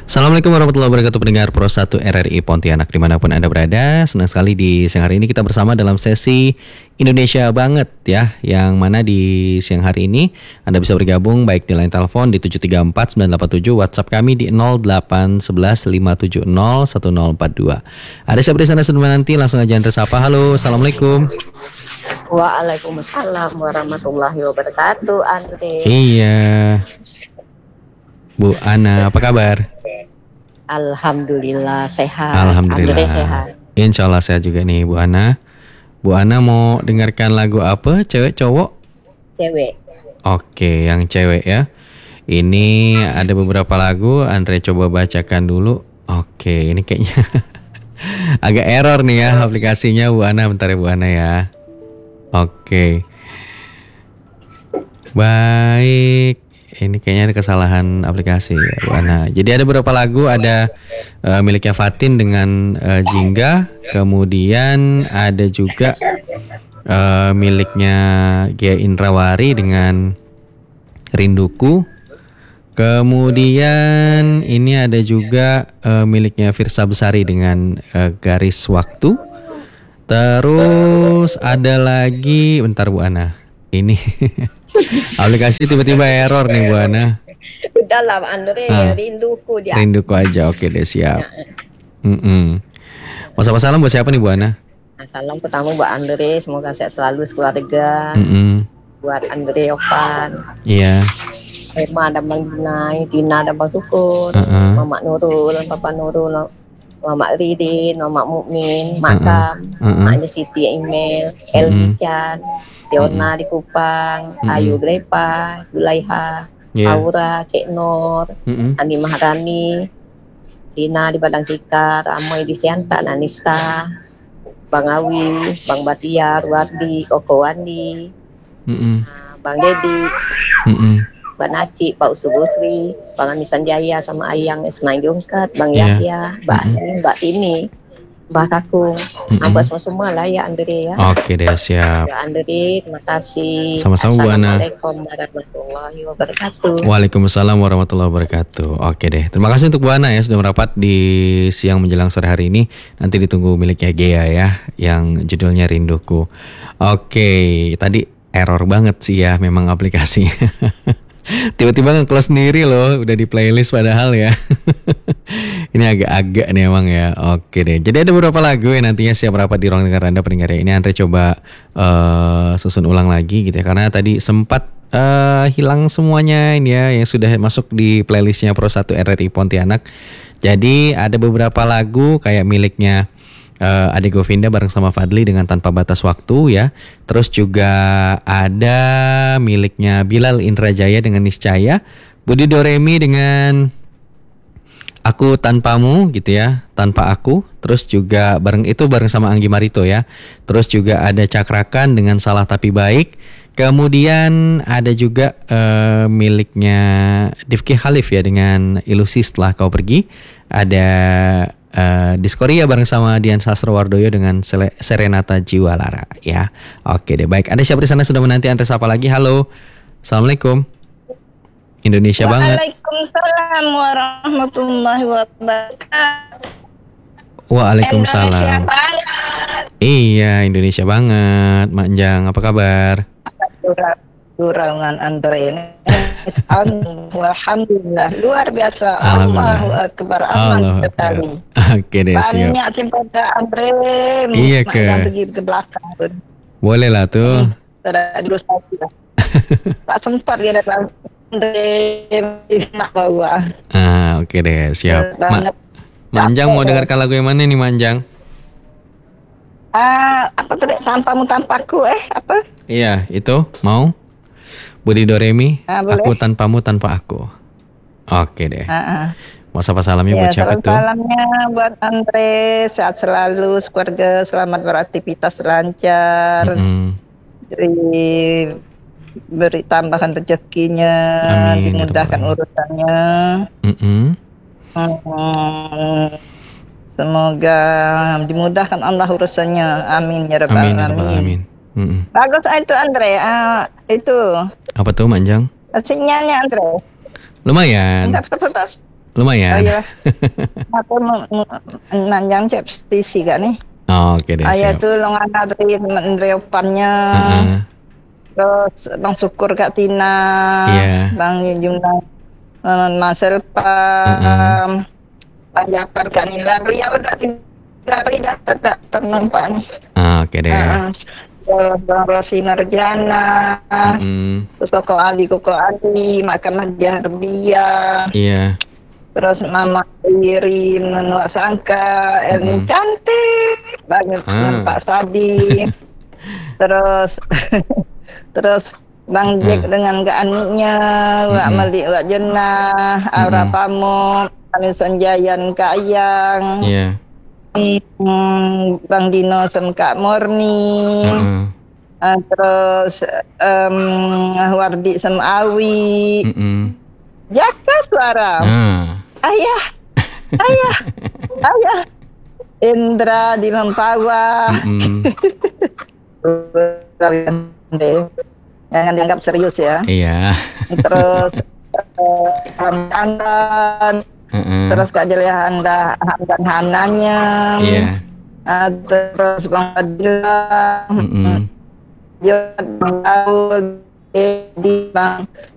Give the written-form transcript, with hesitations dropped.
Assalamualaikum warahmatullahi wabarakatuh pendengar Pro 1 RRI Pontianak dimanapun Anda berada. Senang sekali di siang hari ini kita bersama dalam sesi Indonesia Banget ya. Yang mana di siang hari ini Anda bisa bergabung baik di line telepon di 734-987, WhatsApp kami di 0811-570-1042. Ada siapa di sana sebelum nanti langsung aja Anda sapa. Halo, Assalamualaikum. Waalaikumsalam warahmatullahi wabarakatuh, Andre. Iya, Bu Ana, apa kabar? Alhamdulillah sehat. Alhamdulillah. Andre sehat. Insya Allah sehat juga nih Bu Ana. Bu Ana mau dengarkan lagu apa? Cewek cowok? Cewek. Oke, yang cewek ya. Ini ada beberapa lagu, Andre coba bacakan dulu. Oke, ini kayaknya agak error nih ya aplikasinya Bu Ana. Bentar ya Bu Ana ya. Oke. Baik. Ini kayaknya ada kesalahan aplikasi ya Bu Ana. Jadi ada beberapa lagu, ada miliknya Fatin dengan Jingga. Kemudian ada juga miliknya Gia Indrawari dengan Rinduku. Kemudian ini ada juga miliknya Firsa Besari dengan Garis Waktu. Terus ada lagi, bentar Bu Ana. Ini aplikasi tiba-tiba error nih Bu Ana. Udah lah Andre, rinduku dia. Rinduku aja, oke deh siap. Mau sapa salam buat siapa nih Bu Ana? Salam pertama buat Andre, semoga sehat selalu sekeluarga. Buat Andre Opan. Iya. Emma dan Bang Dinai, Tina dan Bang Syukur, Mama Nurul, Papa Nurul, Mama Ridin, Mama Mukmin, Makam, Maknya Siti Email, Elvi Chan, Tiona di Kupang, Ayu Grepa, Zulaiha, Aura, Cik Nur, Andi Maharani, Tina di Badang Tikar, Amoy di Siantan, Anista, Bang Awi, Bang Batiar, Wardi, Koko Wandi, Bang Dedi, Mbak Naci, Pak Usubusri, Bang Anisan Jaya sama Ayang Ismail Jungkat, Bang Yahya, Mbak Ani, Mbak Tini, Mbak Kakung, Mbak semua lah ya Andre ya. Oke deh siap. Ya Andre, terima kasih. Sama-sama Bu Ana. Assalamualaikum warahmatullahi wabarakatuh. Waalaikumsalam warahmatullahi wabarakatuh. Oke deh, terima kasih untuk Bu Ana ya sudah merapat di siang menjelang sore hari ini. Nanti ditunggu miliknya Gea ya, yang judulnya Rinduku. Oke, tadi error banget sih ya memang aplikasinya. Tiba-tiba nge-close sendiri loh, udah di playlist padahal ya. Ini agak-agak nih emang ya. Oke deh. Jadi ada beberapa lagu yang nantinya siap rapat di ruang dengar Anda pendengar ya. Ini Andre coba susun ulang lagi gitu ya. Karena tadi sempat hilang semuanya ini ya yang sudah masuk di playlistnya Pro 1 RRI Pontianak. Jadi ada beberapa lagu kayak miliknya Ade Govinda bareng sama Fadli dengan Tanpa Batas Waktu ya. Terus juga ada miliknya Bilal Indrajaya dengan Niscaya, Budi Doremi dengan Aku Tanpamu gitu ya, Tanpa Aku. Terus juga bareng sama Anggi Marito ya. Terus juga ada Cakrakan dengan Salah Tapi Baik. Kemudian ada juga miliknya Difki Khalif ya dengan Ilusi Setelah Kau Pergi. Ada Diskoria bareng sama Dian Sastrowardoyo dengan Serenata Jiwalara ya. Oke deh baik. Ada siapa di sana sudah menanti Andre sapa lagi? Halo. Assalamualaikum. Indonesia Banget. Waalaikumsalam warahmatullahi wabarakatuh. Waalaikumsalam. Indonesia Banget. Iya, Indonesia Banget. Mak Jang, apa kabar? Kurangan Andre ini. Alhamdulillah luar biasa. Allahu Akbar. Allahu Akbar. Oke deh siap. Banyak pada Andre. Iya ke. Pergi ke belakang. Boleh lah tuh. Sudah dulu saya. Tak sempat dia datang. Andre nak bawa. Oke deh siap. Manjang mau dengarkan lagu yang mana nih Manjang? Apa tadi Tanpamu Tanpaku apa? Iya itu mau. Budi Doremi, Aku Tanpamu Tanpa Aku. Oke deh. Mau sapa salamnya buat siapa tuh? Salamnya buat Andre, sehat selalu, keluarga selamat beraktivitas lancar. Beri tambahan rezekinya, dimudahkan urusannya. Semoga dimudahkan Allah urusannya. Amin ya rabbal alamin. Bagus itu Andre. Itu. Apa tuh Manjang? Sinyalnya Andre. Lumayan. Enggak putus-putus. Lumayan. Oh iya. Aku manjang cep stisi kan nih. Oh, oke deh. Ayah tuh lo ngadri menreopannya. Terus Bang Syukur Kak Tina. Bang Jumlah Mas Elpam. Bang Japar Kak Nila. Beliau udah 3 kali tak ternampak nih. Oke deh. Bang Rosi Narjana. Terus Koko Ali, Makan Nadia Herbia. Iya. Terus Mama Iri Menua Sangka, Elmi cantik banget, Pak Sadi. terus Bang Jack dengan Kak Aniknya, Wak Malik, Wak Jenah, Aura Pamo, Amin Sanjayan, Kak Ayang. Bang Dino sem Kak Morni. Terus Wardi sem Awi. Jaka suara. Ayah. Indra di Mempawah. Jangan dianggap serius ya. Iya. Terus Hamdan. Terus Kak Jelia Hamdan Hananya. Iya. Terus Bang Adila. Bang Daud, Edi, Bang